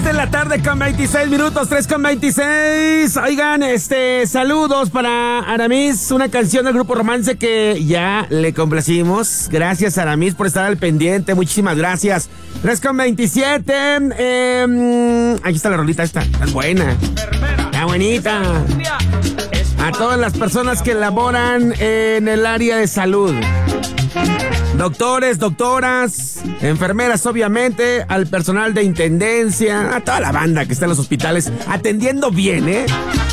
de la tarde con 26 minutos, 3:26. Oigan, saludos para Aramis, una canción del Grupo Romance que ya le complacimos. Gracias, Aramis, por estar al pendiente. Muchísimas gracias. 3:27. Aquí está la rolita esta. Está buena. Está bonita. A todas las personas que laboran en el área de salud. Doctores, doctoras, enfermeras, obviamente, al personal de intendencia, a toda la banda que está en los hospitales atendiendo bien, ¿eh?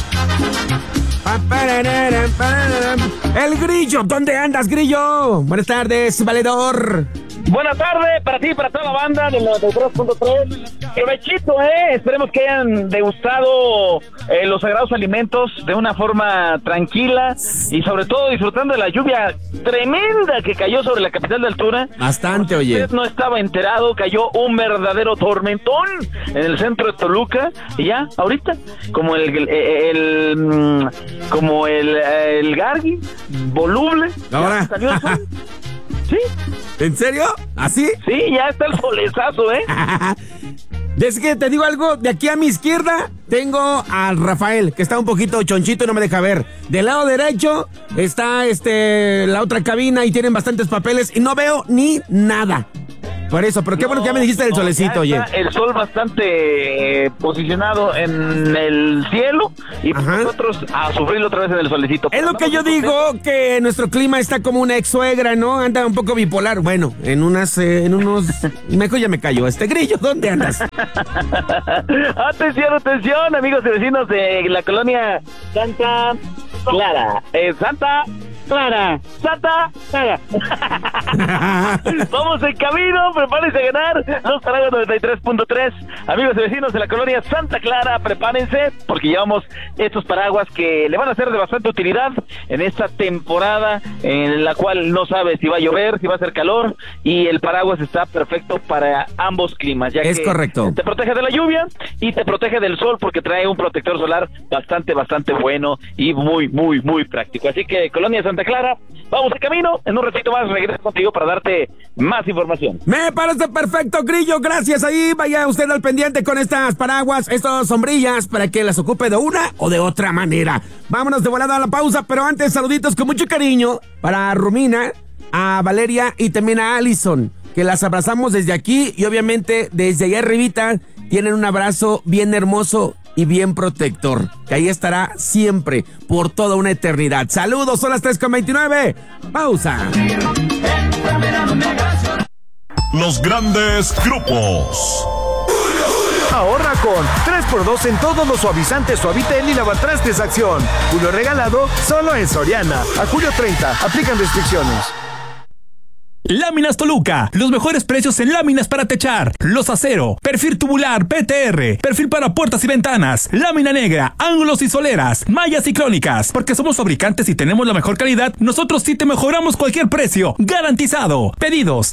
El Grillo, ¿dónde andas, Grillo? Buenas tardes, valedor. Buenas tardes para ti y para toda la banda del 93.3. Provechito, esperemos que hayan degustado los sagrados alimentos de una forma tranquila y sobre todo disfrutando de la lluvia tremenda que cayó sobre la capital de altura. Bastante, oye. Usted no estaba enterado, cayó un verdadero tormentón en el centro de Toluca y ya, ahorita, como el Gargi, voluble. Ahora. Salió el sol. ¿Sí? ¿En serio? ¿Así? Sí, ya está el solezazo, Es que te digo algo, de aquí a mi izquierda tengo al Rafael, que está un poquito chonchito y no me deja ver. Del lado derecho está la otra cabina y tienen bastantes papeles y no veo ni nada. Por eso, pero qué bueno que ya me dijiste del solecito, oye. El sol bastante posicionado en el cielo y nosotros a sufrirlo otra vez en el solecito. Es lo que yo digo, que nuestro clima está como una ex suegra, ¿no? Anda un poco bipolar. Bueno, en unos... Mejor ya me callo. Grillo, ¿dónde andas? Atención, amigos y vecinos de la colonia Santa Clara. Santa Clara. Vamos en camino, prepárense a ganar los paraguas 93.3. Amigos y vecinos de la colonia Santa Clara, prepárense porque llevamos estos paraguas que le van a ser de bastante utilidad en esta temporada en la cual no sabe si va a llover, si va a hacer calor, y el paraguas está perfecto para ambos climas, ya es que correcto. Te protege de la lluvia y te protege del sol porque trae un protector solar bastante bueno y muy práctico. Así que colonia Santa Clara, vamos de camino. En un ratito más regreso contigo para darte más información. Me parece perfecto, Grillo. Gracias. Ahí vaya usted al pendiente con estas paraguas, estas sombrillas, para que las ocupe de una o de otra manera. Vámonos de volada a la pausa, pero antes saluditos con mucho cariño para Romina, a Valeria y también a Allison, que las abrazamos desde aquí y obviamente desde allá arribita tienen un abrazo bien hermoso y bien protector, que ahí estará siempre, por toda una eternidad. Saludos, son las 3:29. Pausa. Los grandes grupos. Ahorra con 3x2 en todos los suavizantes Suavitel y lavatrastes Acción. Julio regalado solo en Soriana. A julio 30. Aplican restricciones. Láminas Toluca, los mejores precios en láminas para techar, los acero, perfil tubular PTR, perfil para puertas y ventanas, lámina negra, ángulos y soleras, mallas y crónicas. Porque somos fabricantes y tenemos la mejor calidad, nosotros sí te mejoramos cualquier precio, garantizado. Pedidos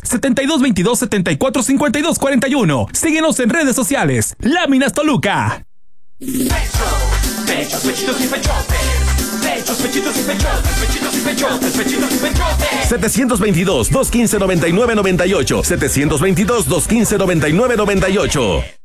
7222-745241. Síguenos en redes sociales. Láminas Toluca. Pechos, pechitos y pechotes. Pechos, pechitos y pechotes, pechitos y pechotes, pechitos y pechotes. 722-215-9998. 722-215-9998.